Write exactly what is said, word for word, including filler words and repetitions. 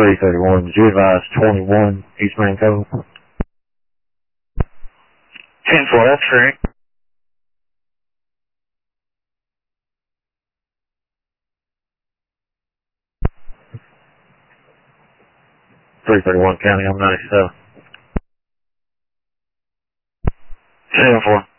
three thirty-one, did you advise twenty-one East Main Cove? ten four, that's correct. three thirty-one County, I'm ninety-seven. seven four.